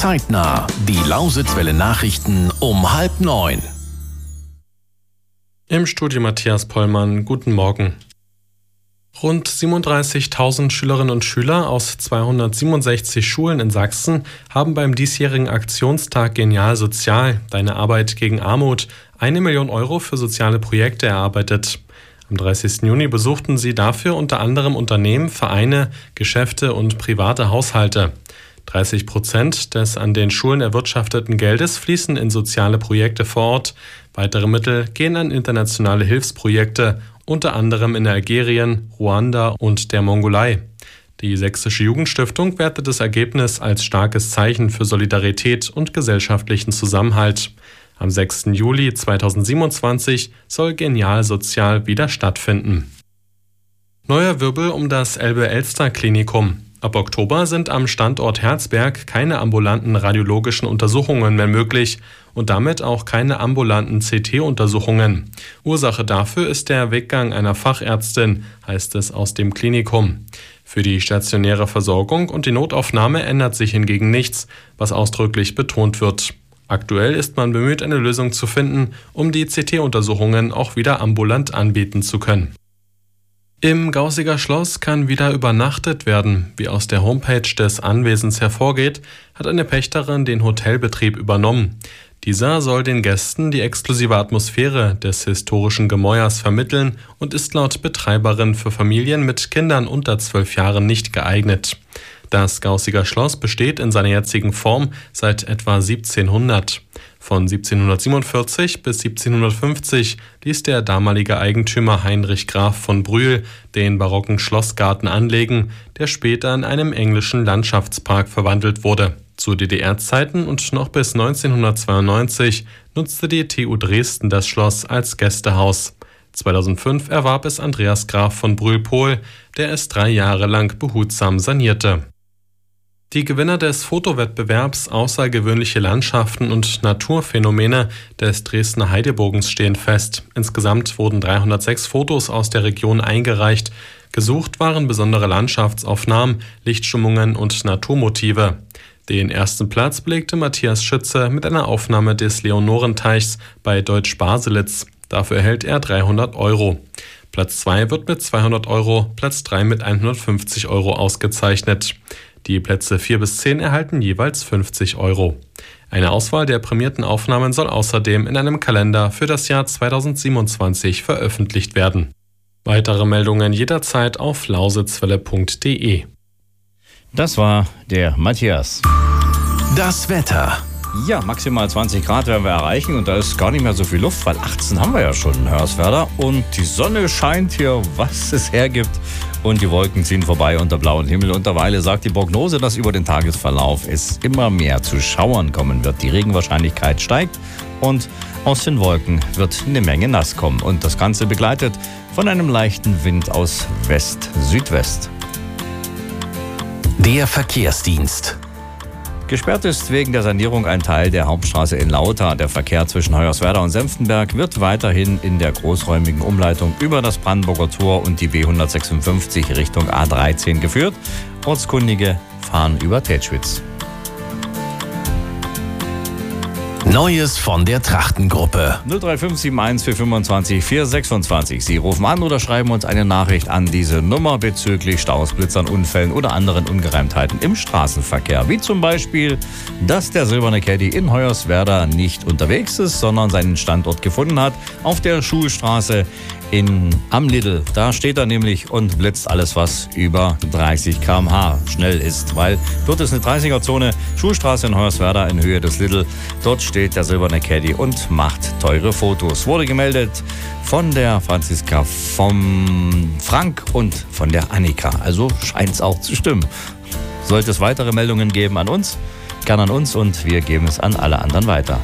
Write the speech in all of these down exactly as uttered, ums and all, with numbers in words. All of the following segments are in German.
Zeitnah. Die Lausitzwelle Nachrichten um halb neun. Im Studio Matthias Pollmann. Guten Morgen. Rund siebenunddreißigtausend Schülerinnen und Schüler aus zweihundertsiebenundsechzig Schulen in Sachsen haben beim diesjährigen Aktionstag Genial Sozial, deine Arbeit gegen Armut, eine Million Euro für soziale Projekte erarbeitet. Am dreißigsten Juni besuchten sie dafür unter anderem Unternehmen, Vereine, Geschäfte und private Haushalte. dreißig Prozent des an den Schulen erwirtschafteten Geldes fließen in soziale Projekte vor Ort. Weitere Mittel gehen an internationale Hilfsprojekte, unter anderem in Algerien, Ruanda und der Mongolei. Die Sächsische Jugendstiftung wertet das Ergebnis als starkes Zeichen für Solidarität und gesellschaftlichen Zusammenhalt. Am sechsten Juli zweitausendsiebenundzwanzig soll Genial Sozial wieder stattfinden. Neuer Wirbel um das Elbe-Elster-Klinikum. Ab Oktober sind am Standort Herzberg keine ambulanten radiologischen Untersuchungen mehr möglich und damit auch keine ambulanten C T-Untersuchungen. Ursache dafür ist der Weggang einer Fachärztin, heißt es aus dem Klinikum. Für die stationäre Versorgung und die Notaufnahme ändert sich hingegen nichts, was ausdrücklich betont wird. Aktuell ist man bemüht, eine Lösung zu finden, um die C T-Untersuchungen auch wieder ambulant anbieten zu können. Im Gausiger Schloss kann wieder übernachtet werden. Wie aus der Homepage des Anwesens hervorgeht, hat eine Pächterin den Hotelbetrieb übernommen. Dieser soll den Gästen die exklusive Atmosphäre des historischen Gemäuers vermitteln und ist laut Betreiberin für Familien mit Kindern unter zwölf Jahren nicht geeignet. Das Gausiger Schloss besteht in seiner jetzigen Form seit etwa siebzehnhundert. Von siebzehnhundertsiebenundvierzig bis siebzehnhundertfünfzig ließ der damalige Eigentümer Heinrich Graf von Brühl den barocken Schlossgarten anlegen, der später in einem englischen Landschaftspark verwandelt wurde. Zu D D R-Zeiten und noch bis neunzehnhundertzweiundneunzig nutzte die T U Dresden das Schloss als Gästehaus. zweitausendfünf erwarb es Andreas Graf von Brühl-Pohl, der es drei Jahre lang behutsam sanierte. Die Gewinner des Fotowettbewerbs Außergewöhnliche Landschaften und Naturphänomene des Dresdner Heidebogens stehen fest. Insgesamt wurden dreihundertsechs Fotos aus der Region eingereicht. Gesucht waren besondere Landschaftsaufnahmen, Lichtstimmungen und Naturmotive. Den ersten Platz belegte Matthias Schütze mit einer Aufnahme des Leonorenteichs bei Deutsch Baselitz. Dafür erhält er dreihundert Euro. Platz zwei wird mit zweihundert Euro, Platz drei mit hundertfünfzig Euro ausgezeichnet. Die Plätze vier bis zehn erhalten jeweils fünfzig Euro. Eine Auswahl der prämierten Aufnahmen soll außerdem in einem Kalender für das Jahr zweitausendsiebenundzwanzig veröffentlicht werden. Weitere Meldungen jederzeit auf lausitzwelle punkt de. Das war der Matthias. Das Wetter. Ja, maximal zwanzig Grad werden wir erreichen und da ist gar nicht mehr so viel Luft, weil achtzehn haben wir ja schon in Hörswerda und die Sonne scheint hier, was es hergibt und die Wolken ziehen vorbei unter blauem Himmel. Und derweil sagt die Prognose, dass über den Tagesverlauf es immer mehr zu Schauern kommen wird. Die Regenwahrscheinlichkeit steigt und aus den Wolken wird eine Menge nass kommen und das Ganze begleitet von einem leichten Wind aus West-Südwest. Der Verkehrsdienst. Gesperrt ist wegen der Sanierung ein Teil der Hauptstraße in Lauter. Der Verkehr zwischen Hoyerswerda und Senftenberg wird weiterhin in der großräumigen Umleitung über das Brandenburger Tor und die B hundertsechsundfünfzig Richtung A dreizehn geführt. Ortskundige fahren über Tetschwitz. Neues von der Trachtengruppe. null drei fünf sieben eins vier fünfundzwanzig vier sechsundzwanzig. Sie rufen an oder schreiben uns eine Nachricht an diese Nummer bezüglich Staus, Blitzern, Unfällen oder anderen Ungereimtheiten im Straßenverkehr. Wie zum Beispiel, dass der silberne Caddy in Hoyerswerda nicht unterwegs ist, sondern seinen Standort gefunden hat auf der Schulstraße in am Lidl. Da steht er nämlich und blitzt alles, was über dreißig Kilometer pro Stunde schnell ist. Weil dort ist eine dreißiger-Zone, Schulstraße in Hoyerswerda in Höhe des Lidl. Dort steht der silberne Caddy und macht teure Fotos. Wurde gemeldet von der Franziska, vom Frank und von der Annika. Also scheint es auch zu stimmen. Sollte es weitere Meldungen geben an uns, gerne an uns und wir geben es an alle anderen weiter.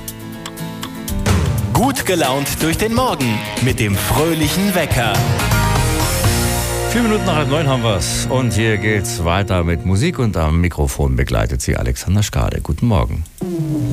Gut gelaunt durch den Morgen mit dem fröhlichen Wecker. Vier Minuten nach halb neun haben wir's. Und hier geht's weiter mit Musik und am Mikrofon begleitet sie Alexander Skade. Guten Morgen.